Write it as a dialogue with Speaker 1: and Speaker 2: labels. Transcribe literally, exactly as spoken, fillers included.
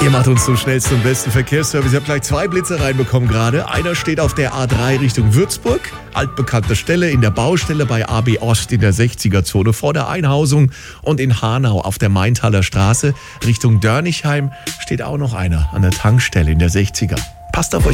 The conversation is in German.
Speaker 1: Ihr macht uns zum schnellsten und besten Verkehrsservice. Ich habe gleich zwei Blitze reinbekommen gerade. Einer steht auf der A drei Richtung Würzburg. Altbekannte Stelle in der Baustelle bei A B Ost in der sechziger-Zone vor der Einhausung. Und in Hanau auf der Maintaler Straße Richtung Dörnichheim steht auch noch einer an der Tankstelle in der sechziger. Passt auf euch